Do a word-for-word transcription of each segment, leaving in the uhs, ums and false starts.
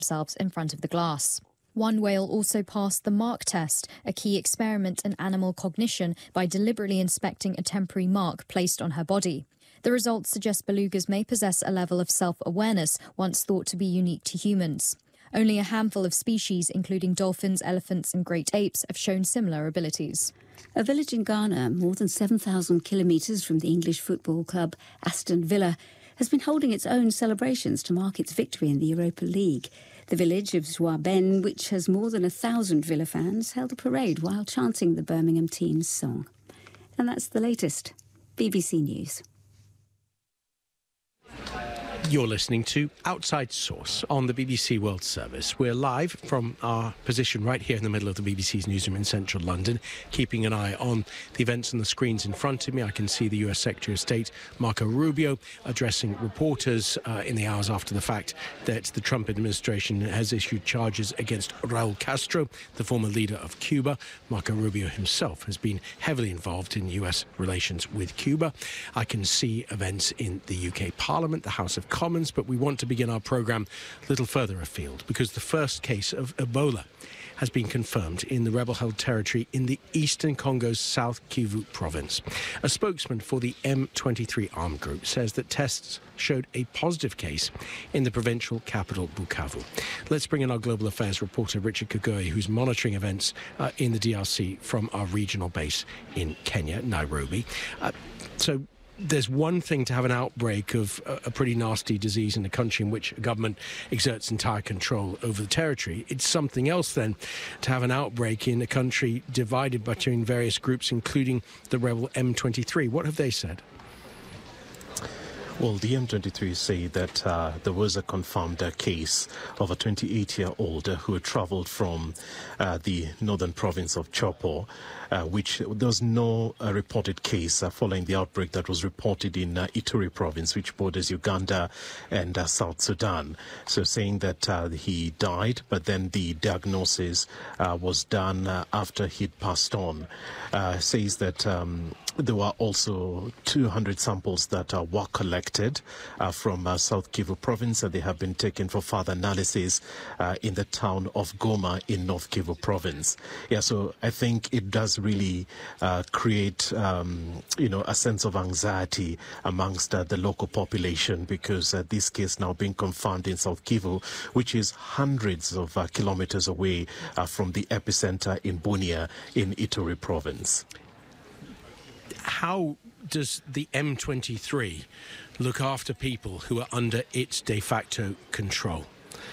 themselves in front of the glass. One whale also passed the mark test, a key experiment in animal cognition, by deliberately inspecting a temporary mark placed on her body. The results suggest belugas may possess a level of self-awareness once thought to be unique to humans. Only a handful of species, including dolphins, elephants and great apes, have shown similar abilities. A village in Ghana, more than seven thousand kilometres from the English football club Aston Villa, has been holding its own celebrations to mark its victory in the Europa League. The village of Zouaben, which has more than a thousand Villa fans, held a parade while chanting the Birmingham team's song. And that's the latest. B B C News. You're listening to Outside Source on the B B C World Service. We're live from our position right here in the middle of the B B C's newsroom in central London, keeping an eye on the events on the screens in front of me. I can see the U S Secretary of State, Marco Rubio, addressing reporters uh, in the hours after the fact that the Trump administration has issued charges against Raul Castro, the former leader of Cuba. Marco Rubio himself has been heavily involved in U S relations with Cuba. I can see events in the U K Parliament, the House of Commons, but we want to begin our programme a little further afield because the first case of Ebola has been confirmed in the rebel-held territory in the eastern Congo's South Kivu province. A spokesman for the M twenty-three armed group says that tests showed a positive case in the provincial capital, Bukavu. Let's bring in our global affairs reporter, Richard Kagoe, who's monitoring events uh, in the D R C from our regional base in Kenya, Nairobi. Uh, so there's one thing to have an outbreak of a pretty nasty disease in a country in which a government exerts entire control over the territory. It's something else then to have an outbreak in a country divided between various groups, including the rebel M twenty-three. What have they said? Well, the M twenty-three say that uh, there was a confirmed uh, case of a twenty-eight-year-old uh, who had travelled from uh, the northern province of Chopo, uh, which there was no uh, reported case uh, following the outbreak that was reported in uh, Ituri province, which borders Uganda and uh, South Sudan. So saying that uh, he died, but then the diagnosis uh, was done uh, after he'd passed on. Uh, says that um, there were also two hundred samples that uh, were collected uh, from uh, South Kivu province, and they have been taken for further analysis uh, in the town of Goma in North Kivu province. Yeah, so I think it does really uh, create, um, you know, a sense of anxiety amongst uh, the local population because uh, this case now being confirmed in South Kivu, which is hundreds of uh, kilometers away uh, from the epicenter in Bunia in Ituri province. How does the M twenty-three look after people who are under its de facto control?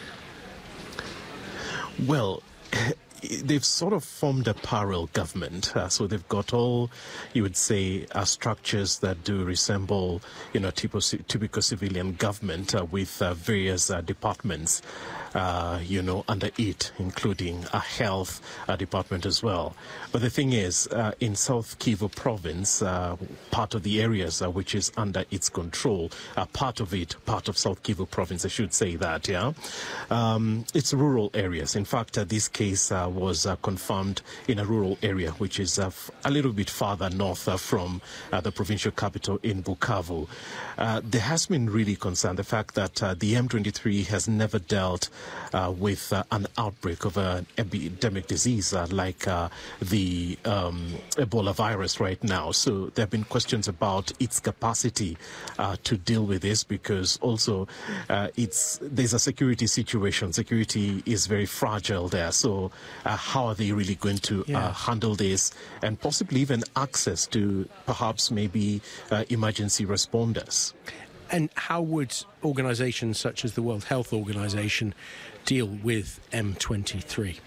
Well, they've sort of formed a parallel government. Uh, so they've got all, you would say, uh, structures that do resemble, you know, typical, typical civilian government uh, with uh, various uh, departments. Uh, you know, under it, including a health uh, department as well. But the thing is, uh, in South Kivu province, uh, part of the areas uh, which is under its control, uh, part of it, part of South Kivu province, I should say that, yeah, um, it's rural areas. In fact, uh, this case uh, was uh, confirmed in a rural area, which is uh, f a little bit farther north uh, from uh, the provincial capital in Bukavu. Uh, there has been really concern the fact that uh, the M twenty-three has never dealt Uh, with uh, an outbreak of an epidemic disease uh, like uh, the um, Ebola virus right now. So there have been questions about its capacity uh, to deal with this because also uh, it's there's a security situation. Security is very fragile there. So uh, how are they really going to yeah. uh, handle this and possibly even access to perhaps maybe uh, emergency responders? And how would organisations such as the World Health Organization deal with M twenty-three?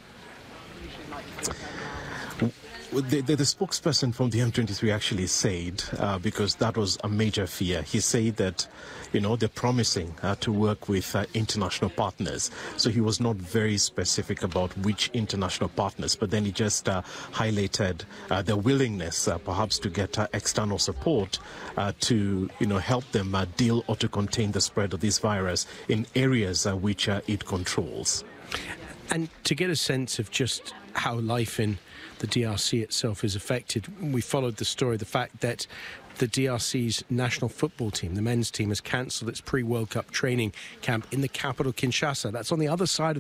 The, the, the spokesperson from the M twenty-three actually said, uh, because that was a major fear, he said that, you know, they're promising uh, to work with uh, international partners. So he was not very specific about which international partners, but then he just uh, highlighted uh, their willingness uh, perhaps to get uh, external support uh, to, you know, help them uh, deal or to contain the spread of this virus in areas uh, which uh, it controls. And to get a sense of just how life in the D R C itself is affected, we followed the story, the fact that the D R C's national football team, the men's team, has cancelled its pre-World Cup training camp in the capital, Kinshasa. That's on the other side of